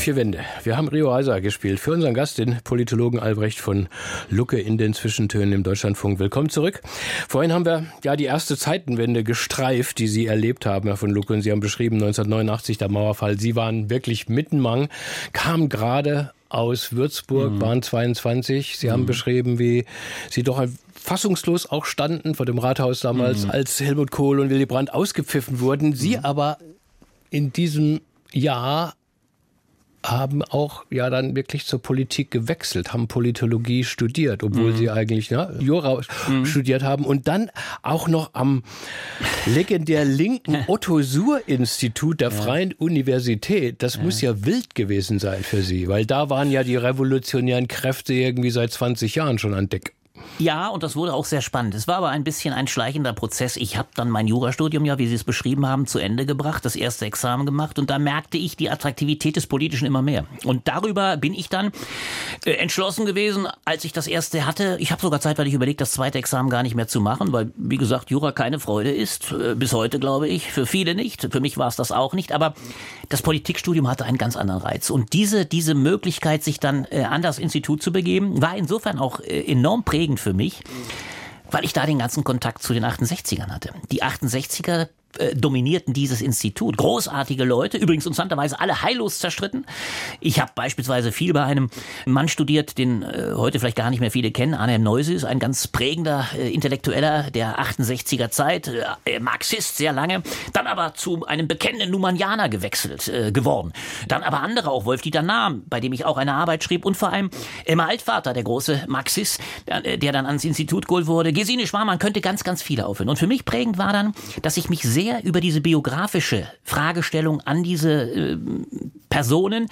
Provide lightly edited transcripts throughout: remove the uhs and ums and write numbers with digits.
Vier Wände. Wir haben Rio Reiser gespielt für unseren Gast, den Politologen Albrecht von Lucke in den Zwischentönen im Deutschlandfunk. Willkommen zurück. Vorhin haben wir ja die erste Zeitenwende gestreift, die Sie erlebt haben, Herr von Lucke. Und Sie haben beschrieben, 1989 der Mauerfall. Sie waren wirklich mittenmang, kamen gerade aus Würzburg, waren 22. Sie haben beschrieben, wie Sie doch fassungslos auch standen vor dem Rathaus damals, als Helmut Kohl und Willy Brandt ausgepfiffen wurden. Sie aber in diesem Jahr haben auch ja dann wirklich zur Politik gewechselt, haben Politologie studiert, obwohl sie eigentlich Jura studiert haben und dann auch noch am legendär linken Otto-Suhr-Institut der Freien Universität. Das muss ja wild gewesen sein für Sie, weil da waren ja die revolutionären Kräfte irgendwie seit 20 Jahren schon an Deck. Ja, und das wurde auch sehr spannend. Es war aber ein bisschen ein schleichender Prozess. Ich habe dann mein Jurastudium, ja, wie Sie es beschrieben haben, zu Ende gebracht, das erste Examen gemacht und da merkte ich die Attraktivität des Politischen immer mehr. Und darüber bin ich dann entschlossen gewesen, als ich das erste hatte. Ich habe sogar zeitweilig überlegt, das zweite Examen gar nicht mehr zu machen, weil, wie gesagt, Jura keine Freude ist. Bis heute, glaube ich, für viele nicht. Für mich war es das auch nicht. Aber das Politikstudium hatte einen ganz anderen Reiz. Und diese Möglichkeit, sich dann an das Institut zu begeben, war insofern auch enorm prägend für mich, weil ich da den ganzen Kontakt zu den 68ern hatte. Die 68er dominierten dieses Institut. Großartige Leute, übrigens interessanterweise alle heillos zerstritten. Ich habe beispielsweise viel bei einem Mann studiert, den heute vielleicht gar nicht mehr viele kennen, Arnhem Neusis, ein ganz prägender Intellektueller der 68er Zeit, Marxist sehr lange, dann aber zu einem bekennenden Numannianer geworden. Dann aber andere, auch Wolf-Dieter Nahm, bei dem ich auch eine Arbeit schrieb und vor allem Emma Altvater, der große Marxist, der dann ans Institut geholt wurde. Gesine Schwarmann, könnte ganz, ganz viele aufhören. Und für mich prägend war dann, dass ich mich sehr über diese biografische Fragestellung an diese Personen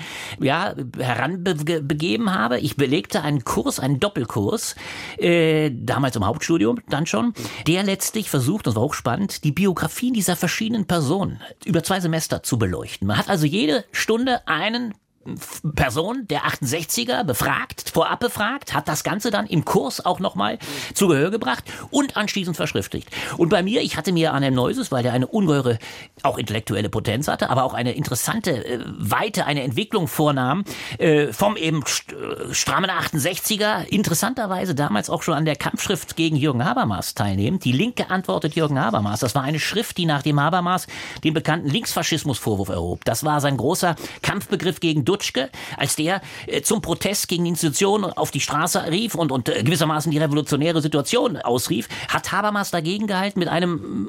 heranbegeben habe. Ich belegte einen Kurs, einen Doppelkurs, damals im Hauptstudium dann schon, der letztlich versucht, das war hochspannend, die Biografien dieser verschiedenen Personen über 2 Semester zu beleuchten. Man hat also jede Stunde einen Person der 68er vorab befragt, hat das Ganze dann im Kurs auch nochmal zu Gehör gebracht und anschließend verschriftlicht. Und bei mir, ich hatte mir Arnhem Neusis, weil der eine ungeheure, auch intellektuelle Potenz hatte, aber auch eine interessante Weite, eine Entwicklung vornahm, vom eben strammen 68er, interessanterweise damals auch schon an der Kampfschrift gegen Jürgen Habermas teilnehmend. Die Linke antwortet Jürgen Habermas. Das war eine Schrift, die nach dem Habermas den bekannten Linksfaschismusvorwurf erhob. Das war sein großer Kampfbegriff gegen Dutschke, als der zum Protest gegen die Institutionen auf die Straße rief und gewissermaßen die revolutionäre Situation ausrief, hat Habermas dagegen gehalten mit einem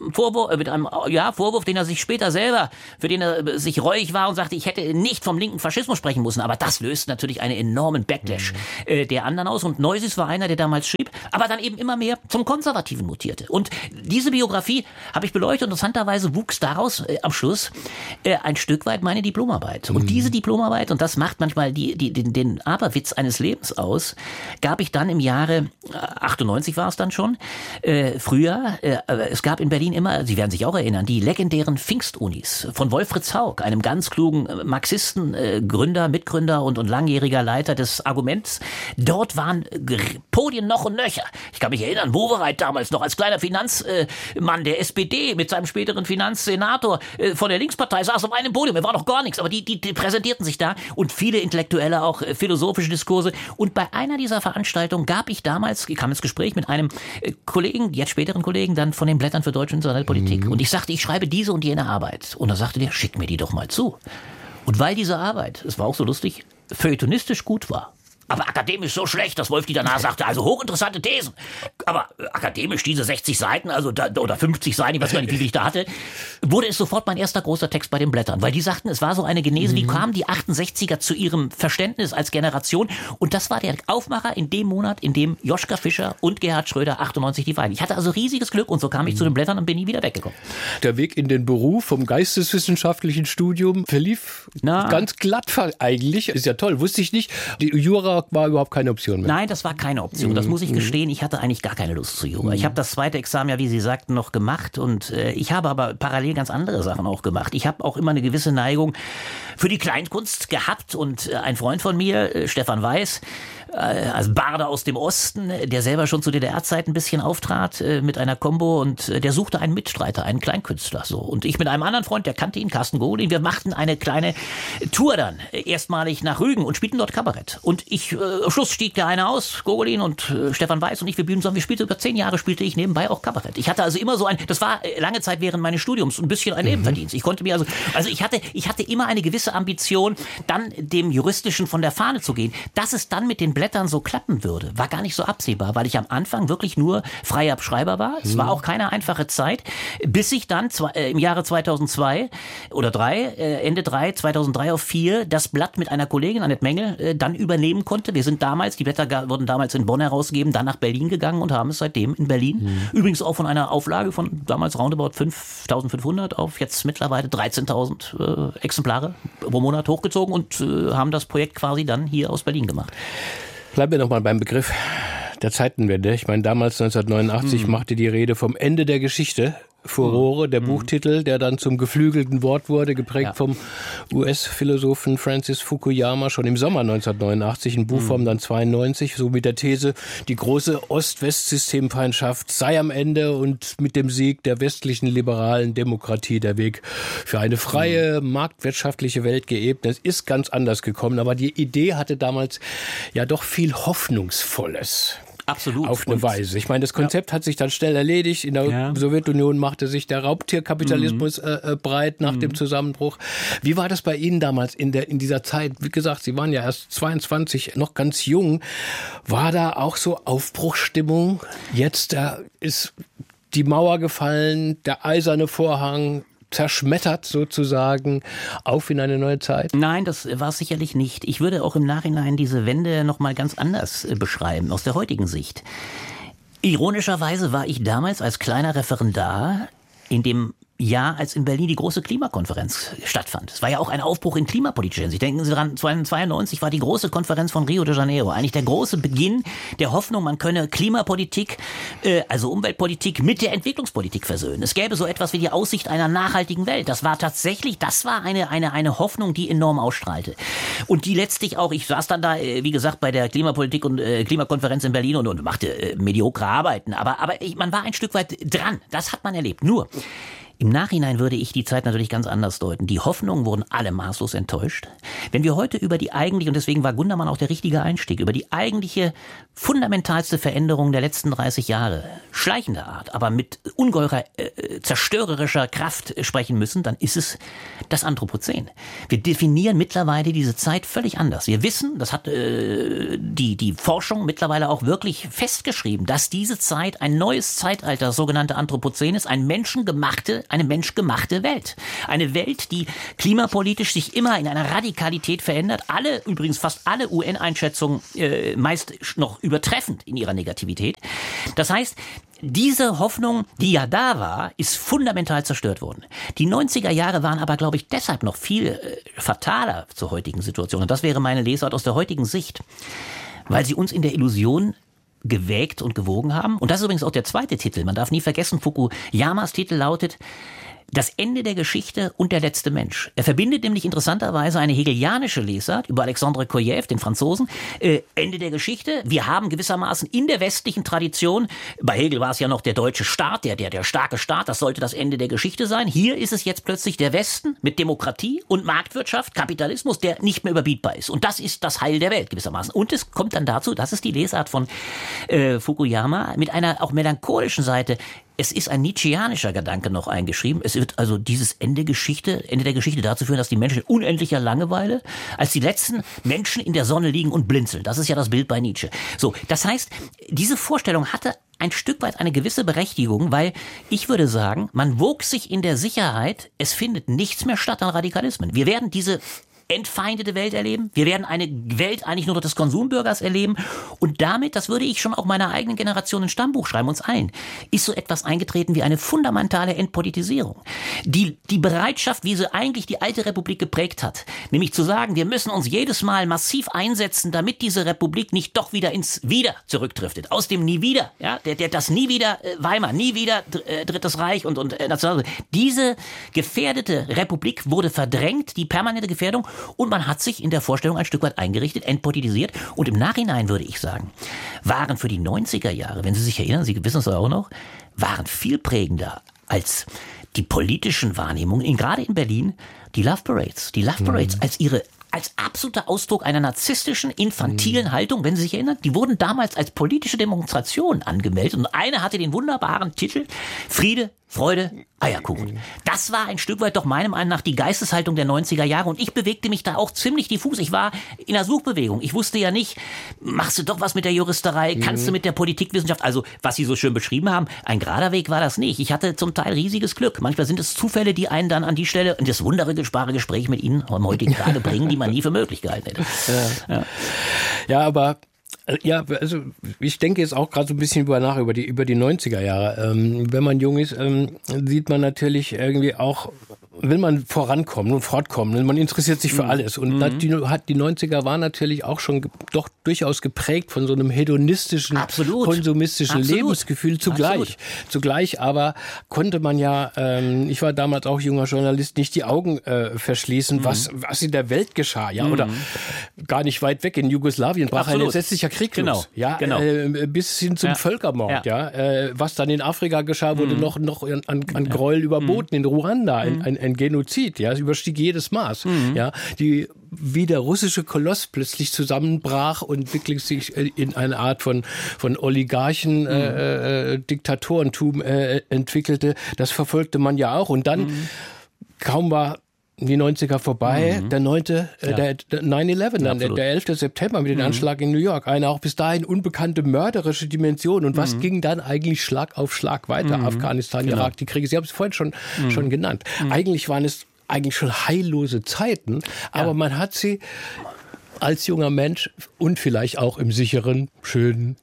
Vorwurf, den er sich später selber, für den er sich reuig war und sagte, ich hätte nicht vom linken Faschismus sprechen müssen. Aber das löst natürlich einen enormen Backlash der anderen aus. Und Neusis war einer, der damals schrieb, aber dann eben immer mehr zum Konservativen mutierte. Und diese Biografie habe ich beleuchtet und interessanterweise wuchs daraus am Schluss ein Stück weit meine Diplomarbeit. Und diese Diplomarbeit, und das macht manchmal den Aberwitz eines Lebens aus, gab ich dann im Jahre 98 war es dann schon, früher, es gab in Berlin immer, Sie werden sich auch erinnern, die legendären Pfingstunis von Wolfritz Haug, einem ganz klugen Marxisten, Mitgründer und langjähriger Leiter des Arguments. Dort waren Podien noch und nöcher. Ich kann mich erinnern, Wowereit damals noch als kleiner Finanzmann der SPD mit seinem späteren Finanzsenator von der Linkspartei saß auf einem Podium. Er war noch gar nichts, aber die präsentierten sich da und viele Intellektuelle, auch philosophische Diskurse. Und bei einer dieser Veranstaltungen kam ins Gespräch mit einem Kollegen, jetzt späteren Kollegen, dann von den Blättern für Deutsche und internationale Politik. Und ich sagte, ich schreibe diese und jene Arbeit. Und da sagte der, schick mir die doch mal zu. Und weil diese Arbeit, es war auch so lustig, feuilletonistisch gut war, aber akademisch so schlecht, dass Wolf Dieter Nahr sagte, also hochinteressante Thesen. Aber akademisch diese 60 Seiten, oder 50 Seiten, ich weiß gar nicht, wie viel ich da hatte, wurde es sofort mein erster großer Text bei den Blättern. Weil die sagten, es war so eine Genese, die kamen die 68er zu ihrem Verständnis als Generation. Und das war der Aufmacher in dem Monat, in dem Joschka Fischer und Gerhard Schröder 98 die Wahlen. Ich hatte also riesiges Glück und so kam ich zu den Blättern und bin nie wieder weggekommen. Der Weg in den Beruf vom geisteswissenschaftlichen Studium verlief ganz glatt eigentlich. Ist ja toll, wusste ich nicht. Die Jura war überhaupt keine Option mehr. Nein, das war keine Option. Das muss ich gestehen. Ich hatte eigentlich gar keine Lust zu Jura. Ich habe das zweite Examen ja, wie Sie sagten, noch gemacht und ich habe aber parallel ganz andere Sachen auch gemacht. Ich habe auch immer eine gewisse Neigung für die Kleinkunst gehabt und ein Freund von mir, Stefan Weiß, als Barde aus dem Osten, der selber schon zu DDR-Zeiten ein bisschen auftrat mit einer Combo und der suchte einen Mitstreiter, einen Kleinkünstler. So. Und ich mit einem anderen Freund, der kannte ihn, Carsten Gogolin, wir machten eine kleine Tour dann, erstmalig nach Rügen und spielten dort Kabarett. Und am Schluss stieg der eine aus, Gogolin und Stefan Weiß und ich, wir blieben zusammen, wir spielten über 10 Jahre, spielte ich nebenbei auch Kabarett. Ich hatte also immer so das war lange Zeit während meines Studiums ein bisschen ein Nebenverdienst. Ich konnte mir also ich hatte immer eine gewisse Ambition, dann dem Juristischen von der Fahne zu gehen. Dass es dann mit den Blättern so klappen würde, war gar nicht so absehbar, weil ich am Anfang wirklich nur freier Schreiber war. Es war auch keine einfache Zeit, bis ich dann im Jahre 2002 oder 2003 auf 4, das Blatt mit einer Kollegin, Annette Mengel, dann übernehmen konnte. Die Blätter wurden damals in Bonn herausgegeben, dann nach Berlin gegangen und haben es seitdem in Berlin, übrigens auch von einer Auflage von damals roundabout 5.500 auf jetzt mittlerweile 13.000 Exemplare pro Monat hochgezogen und haben das Projekt quasi dann hier aus Berlin gemacht. Bleiben wir nochmal beim Begriff der Zeitenwende. Ich meine, damals 1989 machte die Rede vom Ende der Geschichte Furore, der Buchtitel, der dann zum geflügelten Wort wurde, geprägt vom US-Philosophen Francis Fukuyama schon im Sommer 1989, in Buchform dann 92, so mit der These, die große Ost-West-Systemfeindschaft sei am Ende und mit dem Sieg der westlichen liberalen Demokratie der Weg für eine freie, marktwirtschaftliche Welt geebnet. Es ist ganz anders gekommen, aber die Idee hatte damals ja doch viel Hoffnungsvolles. Absolut. Auf eine Weise. Ich meine, das Konzept hat sich dann schnell erledigt. In der Sowjetunion machte sich der Raubtierkapitalismus breit nach dem Zusammenbruch. Wie war das bei Ihnen damals in dieser Zeit? Wie gesagt, Sie waren ja erst 22, noch ganz jung. War da auch so Aufbruchsstimmung? Jetzt ist die Mauer gefallen, der eiserne Vorhang zerschmettert sozusagen auf in eine neue Zeit? Nein, das war es sicherlich nicht. Ich würde auch im Nachhinein diese Wende noch mal ganz anders beschreiben, aus der heutigen Sicht. Ironischerweise war ich damals als kleiner Referendar in dem Jahr, als in Berlin die große Klimakonferenz stattfand. Es war ja auch ein Aufbruch in klimapolitischer Hinsicht. Denken Sie daran, 1992 war die große Konferenz von Rio de Janeiro. Eigentlich der große Beginn der Hoffnung, man könne Klimapolitik, also Umweltpolitik, mit der Entwicklungspolitik versöhnen. Es gäbe so etwas wie die Aussicht einer nachhaltigen Welt. Das war eine Hoffnung, die enorm ausstrahlte. Und die letztlich auch, ich saß dann da, wie gesagt, bei der Klimapolitik und Klimakonferenz in Berlin und machte mediokre Arbeiten. Aber man war ein Stück weit dran. Das hat man erlebt. Nur, im Nachhinein würde ich die Zeit natürlich ganz anders deuten. Die Hoffnungen wurden alle maßlos enttäuscht. Wenn wir heute über die eigentliche, und deswegen war Gundermann auch der richtige Einstieg, über die eigentliche fundamentalste Veränderung der letzten 30 Jahre, schleichender Art, aber mit ungeheurer zerstörerischer Kraft sprechen müssen, dann ist es das Anthropozän. Wir definieren mittlerweile diese Zeit völlig anders. Wir wissen, das hat die Forschung mittlerweile auch wirklich festgeschrieben, dass diese Zeit ein neues Zeitalter, das sogenannte Anthropozän ist, eine menschgemachte Welt. Eine Welt, die klimapolitisch sich immer in einer Radikalität verändert. Fast alle UN-Einschätzungen meist noch übertreffend in ihrer Negativität. Das heißt, diese Hoffnung, die ja da war, ist fundamental zerstört worden. Die 90er Jahre waren aber, glaube ich, deshalb noch viel fataler zur heutigen Situation. Und das wäre meine Lesart aus der heutigen Sicht. Weil sie uns in der Illusion gewägt und gewogen haben. Und das ist übrigens auch der zweite Titel. Man darf nie vergessen, Fukuyamas Titel lautet Das Ende der Geschichte und der letzte Mensch. Er verbindet nämlich interessanterweise eine hegelianische Lesart über Alexandre Kojev, den Franzosen. Ende der Geschichte. Wir haben gewissermaßen in der westlichen Tradition, bei Hegel war es ja noch der deutsche Staat, der starke Staat, das sollte das Ende der Geschichte sein. Hier ist es jetzt plötzlich der Westen mit Demokratie und Marktwirtschaft, Kapitalismus, der nicht mehr überbietbar ist. Und das ist das Heil der Welt gewissermaßen. Und es kommt dann dazu, das ist die Lesart von Fukuyama, mit einer auch melancholischen Seite. Es ist ein nietzscheanischer Gedanke noch eingeschrieben. Es wird also dieses Ende der Geschichte dazu führen, dass die Menschen in unendlicher Langeweile als die letzten Menschen in der Sonne liegen und blinzeln. Das ist ja das Bild bei Nietzsche. So, das heißt, diese Vorstellung hatte ein Stück weit eine gewisse Berechtigung, weil ich würde sagen, man wog sich in der Sicherheit, es findet nichts mehr statt an Radikalismen. Wir werden diese entfeindete Welt erleben. Wir werden eine Welt eigentlich nur noch des Konsumbürgers erleben. Und damit, das würde ich schon auch meiner eigenen Generation ein Stammbuch schreiben, uns allen, ist so etwas eingetreten wie eine fundamentale Entpolitisierung. Die Bereitschaft, wie sie eigentlich die alte Republik geprägt hat, nämlich zu sagen, wir müssen uns jedes Mal massiv einsetzen, damit diese Republik nicht doch wieder ins Wieder zurückdriftet. Aus dem Nie wieder, ja, das Nie wieder Weimar, nie wieder Drittes Reich und National. Diese gefährdete Republik wurde verdrängt, die permanente Gefährdung. und man hat sich in der Vorstellung ein Stück weit eingerichtet, entpolitisiert. Und im Nachhinein würde ich sagen, waren für die 90er Jahre, wenn Sie sich erinnern, Sie wissen es auch noch, waren viel prägender als die politischen Wahrnehmungen, gerade in Berlin, die Love Parades. Die Love Parades als absoluter Ausdruck einer narzisstischen, infantilen Haltung, wenn Sie sich erinnern, die wurden damals als politische Demonstration angemeldet und eine hatte den wunderbaren Titel Friede, Freude, Eierkuchen. Das war ein Stück weit doch meiner Meinung nach die Geisteshaltung der 90er Jahre und ich bewegte mich da auch ziemlich diffus. Ich war in der Suchbewegung. Ich wusste ja nicht, machst du doch was mit der Juristerei, kannst du mit der Politikwissenschaft, also was Sie so schön beschrieben haben, ein gerader Weg war das nicht. Ich hatte zum Teil riesiges Glück. Manchmal sind es Zufälle, die einen dann an die Stelle in das wunderbare Gespräch mit Ihnen am heutigen Tage bringen, die man nie für möglich gehalten hätte. Ja, aber also ich denke jetzt auch gerade so ein bisschen über die 90er Jahre. Wenn man jung ist, sieht man natürlich irgendwie auch, will man vorankommen und fortkommen. Man interessiert sich für alles. Und die 90er waren natürlich auch schon doch durchaus geprägt von so einem hedonistischen, konsumistischen Lebensgefühl zugleich. Zugleich aber konnte man ja, ich war damals auch junger Journalist, nicht die Augen verschließen, was in der Welt geschah. Ja, oder gar nicht weit weg in Jugoslawien brach ein entsetzlicher Krieg los. Ja, bis hin zum Völkermord. Ja. Was dann in Afrika geschah, wurde noch an Gräuel überboten. In Ruanda ein Genozid, ja, es überstieg jedes Maß, ja, wie der russische Koloss plötzlich zusammenbrach und wirklich sich in eine Art von Oligarchen, Diktatorentum entwickelte, das verfolgte man ja auch. Und dann kaum war die 90er vorbei, der 9/11, der 11. September mit dem Anschlag in New York, eine auch bis dahin unbekannte mörderische Dimension. Und was ging dann eigentlich Schlag auf Schlag weiter? Afghanistan, Irak, die Kriege, Sie haben es vorhin schon genannt. Eigentlich waren es schon heillose Zeiten, aber man hat sie als junger Mensch und vielleicht auch im sicheren, schönen,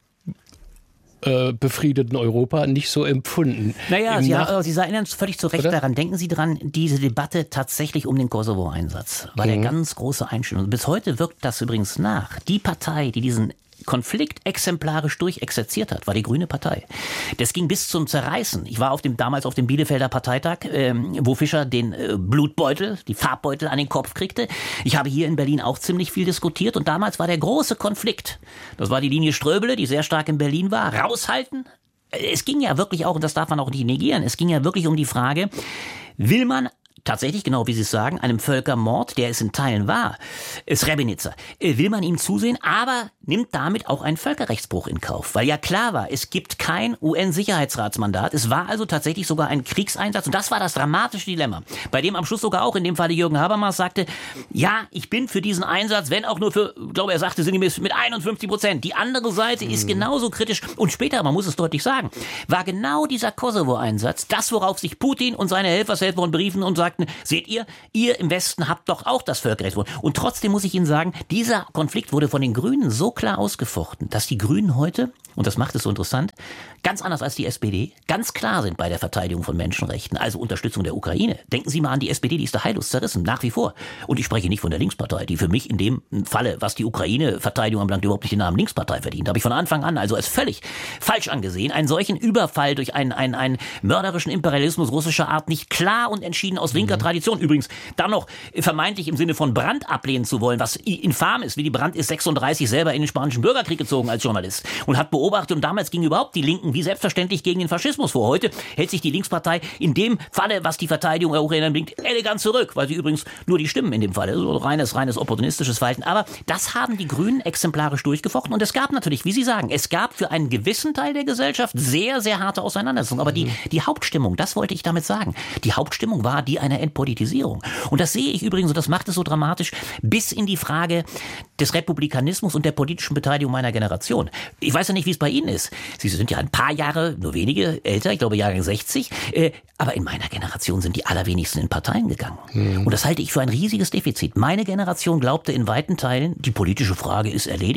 befriedeten Europa nicht so empfunden. Naja, Sie erinnern völlig zu Recht daran. Denken Sie dran, diese Debatte tatsächlich um den Kosovo-Einsatz war der ganz große Einschnitt. Bis heute wirkt das übrigens nach. Die Partei, die diesen Konflikt exemplarisch durchexerziert hat, war die Grüne Partei. Das ging bis zum Zerreißen. Ich war damals auf dem Bielefelder Parteitag, wo Fischer den Blutbeutel, die Farbbeutel an den Kopf kriegte. Ich habe hier in Berlin auch ziemlich viel diskutiert und damals war der große Konflikt. Das war die Linie Ströbele, die sehr stark in Berlin war. Raushalten. Es ging ja wirklich auch, und das darf man auch nicht negieren, es ging ja wirklich um die Frage, will man tatsächlich, genau wie Sie es sagen, einem Völkermord, der es in Teilen war, Srebrenica, will man ihm zusehen, aber nimmt damit auch einen Völkerrechtsbruch in Kauf. Weil ja klar war, es gibt kein UN-Sicherheitsratsmandat. Es war also tatsächlich sogar ein Kriegseinsatz. Und das war das dramatische Dilemma, bei dem am Schluss sogar auch in dem Falle Jürgen Habermas sagte, ja, ich bin für diesen Einsatz, wenn auch nur für, ich glaube, er sagte sinngemäß mit 51%. Die andere Seite ist genauso kritisch. Und später, man muss es deutlich sagen, war genau dieser Kosovo-Einsatz das, worauf sich Putin und seine Helfershelfer beriefen und sagten, seht ihr im Westen habt doch auch das Völkerrecht. Und trotzdem muss ich Ihnen sagen, dieser Konflikt wurde von den Grünen so klar ausgefochten, dass die Grünen heute, und das macht es so interessant, ganz anders als die SPD, ganz klar sind bei der Verteidigung von Menschenrechten, also Unterstützung der Ukraine. Denken Sie mal an die SPD, die ist da heillos zerrissen, nach wie vor. Und ich spreche nicht von der Linkspartei, die für mich in dem Falle, was die Ukraine-Verteidigung anbelangt, überhaupt nicht den Namen Linkspartei verdient. Habe ich von Anfang an also als völlig falsch angesehen, einen solchen Überfall durch einen mörderischen Imperialismus russischer Art nicht klar und entschieden aus linker Tradition. Übrigens dann noch vermeintlich im Sinne von Brandt ablehnen zu wollen, was infam ist. Willy Brandt ist 36 selber in den Spanischen Bürgerkrieg gezogen als Journalist und hat beobachtet, und damals ging überhaupt die Linken wie selbstverständlich gegen den Faschismus vor. Heute hält sich die Linkspartei in dem Falle, was die Verteidigung der Ukraine bringt, elegant zurück, weil sie übrigens nur die Stimmen in dem Falle, so reines opportunistisches Verhalten. Aber das haben die Grünen exemplarisch durchgefochten und es gab natürlich, wie Sie sagen, es gab für einen gewissen Teil der Gesellschaft sehr, sehr harte Auseinandersetzungen. Aber die Hauptstimmung, das wollte ich damit sagen, die Hauptstimmung war die einer Entpolitisierung. Und das sehe ich übrigens, und das macht es so dramatisch, bis in die Frage des Republikanismus und der politischen Beteiligung meiner Generation. Ich weiß ja nicht, wie es bei Ihnen ist. Sie sind ja ein paar Jahre, nur wenige älter, ich glaube Jahrgang 60, aber in meiner Generation sind die allerwenigsten in Parteien gegangen. Und das halte ich für ein riesiges Defizit. Meine Generation glaubte in weiten Teilen, die politische Frage ist erledigt.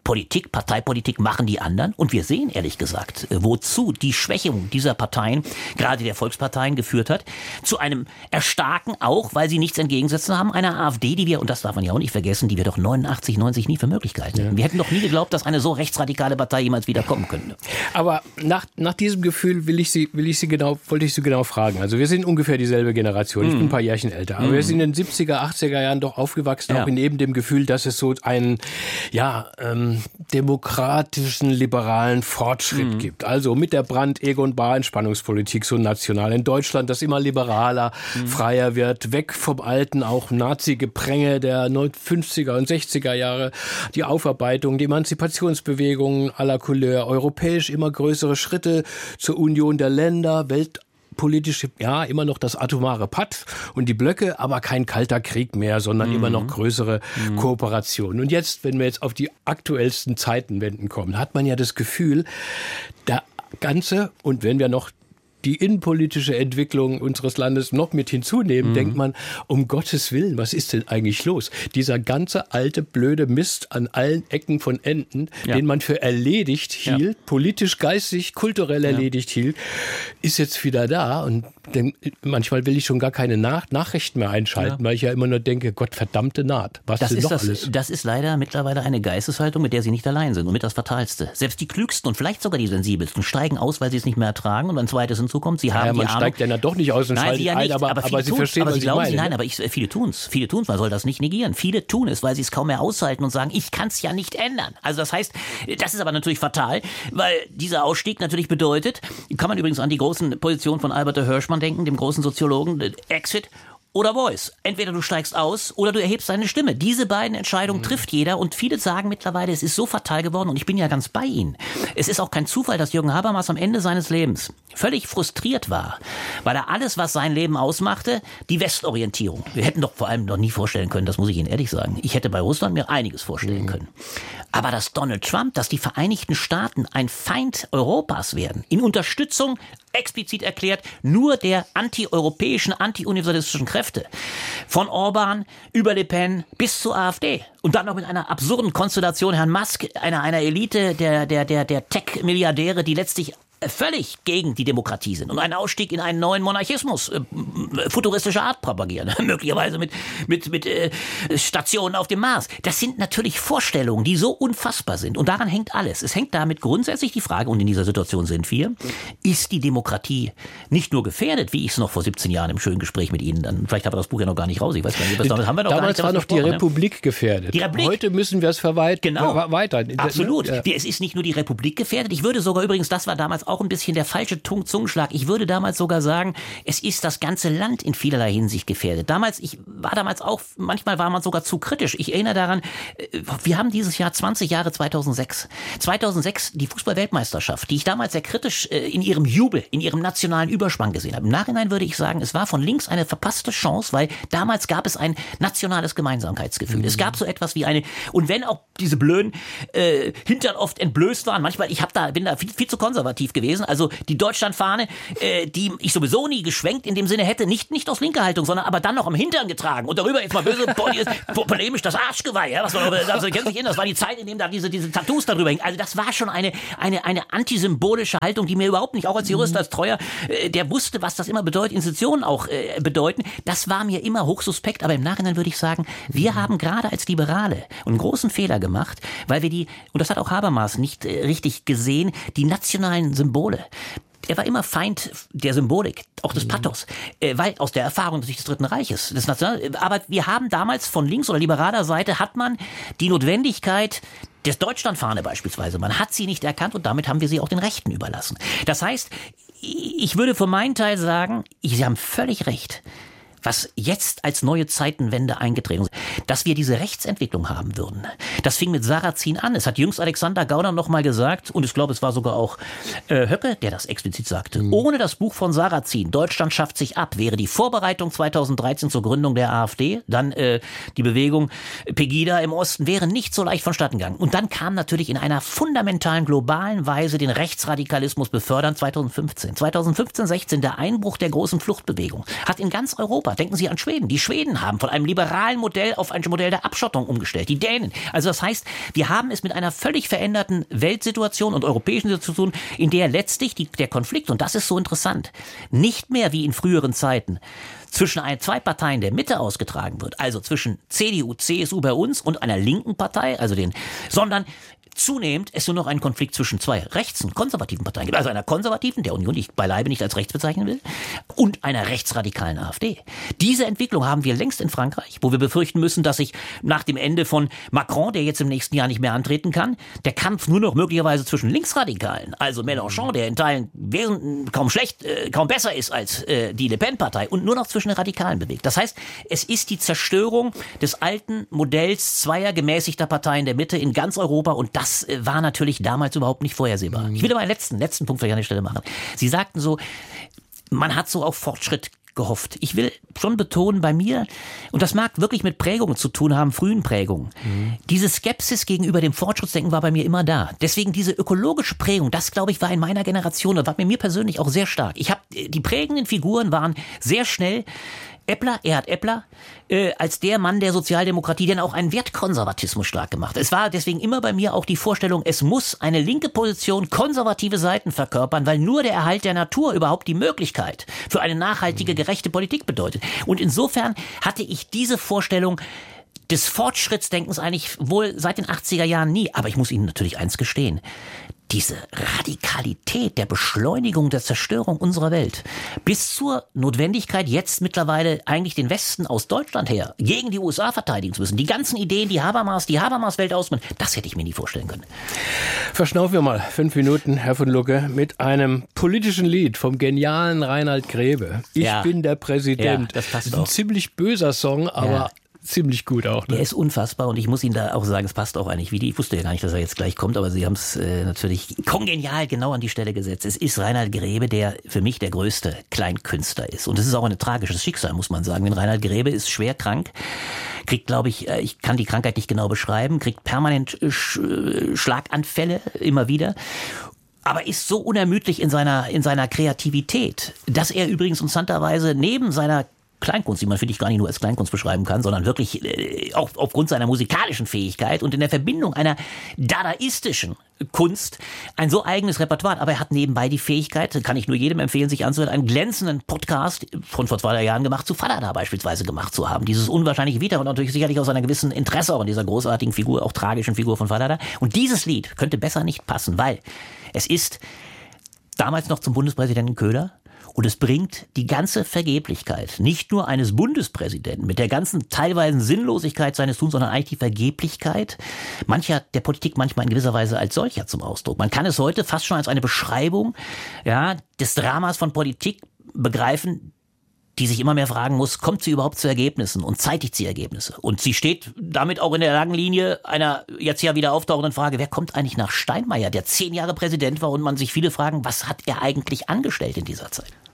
Parteipolitik machen die anderen. Und wir sehen ehrlich gesagt, wozu die Schwächung dieser Parteien, gerade der Volksparteien, geführt hat. Zu einem Erstarken auch, weil sie nichts entgegensetzen haben, einer AfD, die wir, und das darf man ja auch nicht vergessen, die wir doch 89, 90 nie für möglich gehalten hätten. Wir hätten doch nie geglaubt, dass eine so rechtsradikale Partei jemals wieder kommen könnte. Aber nach diesem Gefühl wollte ich Sie genau fragen. Also wir sind ungefähr dieselbe Generation. Ich bin ein paar Jährchen älter. Aber wir sind in den 70er, 80er Jahren doch aufgewachsen, auch neben dem Gefühl, dass es so einen demokratischen, liberalen Fortschritt gibt. Also mit der Brandt-Egon-Bahr-Entspannungspolitik so national in Deutschland, das immer liberaler, freier wird, weg vom alten, auch Nazi-Gepränge der 50er und 60er Jahre, die Aufarbeitung, die Emanzipationsbewegungen à la Couleur, europäisch immer größere Schritte zur Union der Länder, weltpolitisch, immer noch das atomare Patt und die Blöcke, aber kein kalter Krieg mehr, sondern immer noch größere Kooperationen. Und jetzt, wenn wir jetzt auf die aktuellsten Zeitenwenden kommen, hat man ja das Gefühl, der ganze, und wenn wir noch die innenpolitische Entwicklung unseres Landes noch mit hinzunehmen, denkt man, um Gottes Willen, was ist denn eigentlich los? Dieser ganze alte, blöde Mist an allen Ecken von Enden, den man für erledigt hielt, politisch, geistig, kulturell erledigt hielt, ist jetzt wieder da. Und manchmal will ich schon gar keine Nachrichten mehr einschalten, weil ich ja immer nur denke, Gott verdammte Naht, was das denn ist noch alles? Das ist leider mittlerweile eine Geisteshaltung, mit der Sie nicht allein sind und mit das Fatalste. Selbst die Klügsten und vielleicht sogar die Sensibelsten steigen aus, weil sie es nicht mehr ertragen und ein zweites hinzukommt. Sie haben man steigt ja doch nicht aus und schaltet ein, aber Sie verstehen, was ich meine. Nein, aber viele tun's, man soll das nicht negieren. Viele tun es, weil sie es kaum mehr aushalten und sagen, ich kann es ja nicht ändern. Also das heißt, das ist aber natürlich fatal, weil dieser Ausstieg natürlich bedeutet, kann man übrigens an die großen Positionen von Albert Hirschmann denken, dem großen Soziologen, Exit oder Voice. Entweder du steigst aus oder du erhebst deine Stimme. Diese beiden Entscheidungen trifft jeder und viele sagen mittlerweile, es ist so fatal geworden und ich bin ja ganz bei Ihnen. Es ist auch kein Zufall, dass Jürgen Habermas am Ende seines Lebens völlig frustriert war, weil er alles, was sein Leben ausmachte, die Westorientierung. Wir hätten doch vor allem noch nie vorstellen können, das muss ich Ihnen ehrlich sagen. Ich hätte bei Russland mir einiges vorstellen können. Aber dass Donald Trump, dass die Vereinigten Staaten ein Feind Europas werden, in Unterstützung explizit erklärt, nur der anti-europäischen, anti-universalistischen Kräfte. Von Orban über Le Pen bis zur AfD. Und dann noch mit einer absurden Konstellation Herrn Musk, einer Elite der Tech-Milliardäre, die letztlich völlig gegen die Demokratie sind und einen Ausstieg in einen neuen Monarchismus futuristischer Art propagieren, möglicherweise mit Stationen auf dem Mars. Das sind natürlich Vorstellungen, die so unfassbar sind und daran hängt alles. Es hängt damit grundsätzlich die Frage, und in dieser Situation sind wir, ist die Demokratie nicht nur gefährdet, wie ich es noch vor 17 Jahren im schönen Gespräch mit Ihnen, dann vielleicht haben wir das Buch ja noch gar nicht raus, ich weiß gar nicht, haben wir noch damals gar nicht war noch die Republik gefährdet. Die Republik. Heute müssen wir es weiter. Absolut. Ja. Es ist nicht nur die Republik gefährdet, ich würde sogar übrigens, das war damals auch ein bisschen der falsche Zungenschlag. Ich würde damals sogar sagen, es ist das ganze Land in vielerlei Hinsicht gefährdet. Manchmal war man sogar zu kritisch. Ich erinnere daran, wir haben dieses Jahr 20 Jahre 2006. 2006 die Fußball-Weltmeisterschaft, die ich damals sehr kritisch in ihrem Jubel, in ihrem nationalen Überschwang gesehen habe. Im Nachhinein würde ich sagen, es war von links eine verpasste Chance, weil damals gab es ein nationales Gemeinsamkeitsgefühl. Es gab so etwas wie und wenn auch diese blöden Hintern oft entblößt waren, manchmal, bin da viel zu konservativ gewesen. Also die Deutschlandfahne, die ich sowieso nie geschwenkt in dem Sinne hätte, nicht aus linker Haltung, sondern aber dann noch am Hintern getragen. Und darüber jetzt mal böse, polemisch das Arschgeweih. Ja, das war die Zeit, in der da diese Tattoos darüber hingen. Also das war schon eine antisymbolische Haltung, die mir überhaupt nicht, auch als Jurist, als Treuer, der wusste, was das immer bedeutet, Institutionen auch bedeuten. Das war mir immer hochsuspekt, aber im Nachhinein würde ich sagen, wir haben gerade als Liberale einen großen Fehler gemacht, weil wir und das hat auch Habermas nicht richtig gesehen, die nationalen Symbole. Er war immer Feind der Symbolik, auch des Pathos, weil aus der Erfahrung des Dritten Reiches. Aber wir haben damals von links- oder liberaler Seite hat man die Notwendigkeit des Deutschlandfahne beispielsweise, man hat sie nicht erkannt und damit haben wir sie auch den Rechten überlassen. Das heißt, ich würde für meinen Teil sagen, Sie haben völlig recht. Was jetzt als neue Zeitenwende eingetreten ist, dass wir diese Rechtsentwicklung haben würden. Das fing mit Sarrazin an. Es hat jüngst Alexander Gauner noch mal gesagt, und ich glaube, es war sogar auch Höcke, der das explizit sagte. Ohne das Buch von Sarrazin, Deutschland schafft sich ab, wäre die Vorbereitung 2013 zur Gründung der AfD, dann die Bewegung Pegida im Osten, wäre nicht so leicht vonstatten gegangen. Und dann kam natürlich in einer fundamentalen, globalen Weise den Rechtsradikalismus befördern 2015. 2015, 16, der Einbruch der großen Fluchtbewegung hat in ganz Europa Europa. Denken Sie an Schweden. Die Schweden haben von einem liberalen Modell auf ein Modell der Abschottung umgestellt. Die Dänen. Also das heißt, wir haben es mit einer völlig veränderten Weltsituation und europäischen Situation, in der letztlich der Konflikt, und das ist so interessant, nicht mehr wie in früheren Zeiten zwischen zwei Parteien der Mitte ausgetragen wird, also zwischen CDU, CSU bei uns und einer linken Partei, sondern zunehmend es nur noch einen Konflikt zwischen zwei konservativen Parteien gibt. Also einer konservativen, der Union, die ich beileibe nicht als rechts bezeichnen will, und einer rechtsradikalen AfD. Diese Entwicklung haben wir längst in Frankreich, wo wir befürchten müssen, dass sich nach dem Ende von Macron, der jetzt im nächsten Jahr nicht mehr antreten kann, der Kampf nur noch möglicherweise zwischen Linksradikalen, also Mélenchon, der in Teilen kaum besser ist als die Le Pen-Partei, und nur noch zwischen den Radikalen bewegt. Das heißt, es ist die Zerstörung des alten Modells zweier gemäßigter Parteien der Mitte in ganz Europa, und das war natürlich damals überhaupt nicht vorhersehbar. Ich will aber einen letzten Punkt an der Stelle machen. Sie sagten so, man hat so auf Fortschritt gehofft. Ich will schon betonen, bei mir, und das mag wirklich mit Prägungen zu tun haben, frühen Prägungen, diese Skepsis gegenüber dem Fortschrittsdenken war bei mir immer da. Deswegen diese ökologische Prägung, das glaube ich war in meiner Generation, das war bei mir persönlich auch sehr stark. Die prägenden Figuren waren sehr schnell Erhard Eppler, als der Mann der Sozialdemokratie, der auch einen Wertkonservatismus stark gemacht. Es war deswegen immer bei mir auch die Vorstellung, es muss eine linke Position konservative Seiten verkörpern, weil nur der Erhalt der Natur überhaupt die Möglichkeit für eine nachhaltige, gerechte Politik bedeutet. Und insofern hatte ich diese Vorstellung des Fortschrittsdenkens eigentlich wohl seit den 80er Jahren nie. Aber ich muss Ihnen natürlich eins gestehen. Diese Radikalität der Beschleunigung der Zerstörung unserer Welt bis zur Notwendigkeit, jetzt mittlerweile eigentlich den Westen aus Deutschland her gegen die USA verteidigen zu müssen. Die ganzen Ideen, die Habermas-Welt ausmachen, das hätte ich mir nie vorstellen können. Verschnaufen wir mal 5 Minuten, Herr von Lucke, mit einem politischen Lied vom genialen Reinhard Grebe. Ich bin der Präsident. Ja, das passt auch. Ein ziemlich böser Song, aber ziemlich gut auch. Ne? Der ist unfassbar, und ich muss Ihnen da auch sagen, es passt auch eigentlich wie die. Ich wusste ja gar nicht, dass er jetzt gleich kommt, aber Sie haben es natürlich kongenial genau an die Stelle gesetzt. Es ist Reinhard Grebe, der für mich der größte Kleinkünstler ist. Und es ist auch ein tragisches Schicksal, muss man sagen. Denn Reinhard Grebe ist schwer krank, kriegt, glaube ich kann die Krankheit nicht genau beschreiben, kriegt permanent Schlaganfälle immer wieder. Aber ist so unermüdlich in seiner Kreativität, dass er übrigens interessanterweise neben seiner Kleinkunst, die man, finde ich, gar nicht nur als Kleinkunst beschreiben kann, sondern wirklich auch aufgrund seiner musikalischen Fähigkeit und in der Verbindung einer dadaistischen Kunst ein so eigenes Repertoire. Aber er hat nebenbei die Fähigkeit, kann ich nur jedem empfehlen, sich anzuhören, einen glänzenden Podcast von vor 2 Jahren gemacht, zu Fallada beispielsweise gemacht zu haben. Dieses unwahrscheinliche Vita und natürlich sicherlich aus einer gewissen Interesse auch an dieser großartigen Figur, auch tragischen Figur von Fallada. Und dieses Lied könnte besser nicht passen, weil es ist damals noch zum Bundespräsidenten Köhler. Und es bringt die ganze Vergeblichkeit, nicht nur eines Bundespräsidenten, mit der ganzen teilweise Sinnlosigkeit seines Tuns, sondern eigentlich die Vergeblichkeit der Politik manchmal in gewisser Weise als solcher zum Ausdruck. Man kann es heute fast schon als eine Beschreibung des Dramas von Politik begreifen, die sich immer mehr fragen muss, kommt sie überhaupt zu Ergebnissen und zeitigt sie Ergebnisse? Und sie steht damit auch in der langen Linie einer jetzt ja wieder auftauchenden Frage, wer kommt eigentlich nach Steinmeier, der 10 Jahre Präsident war, und man sich viele fragen, was hat er eigentlich angestellt in dieser Zeit?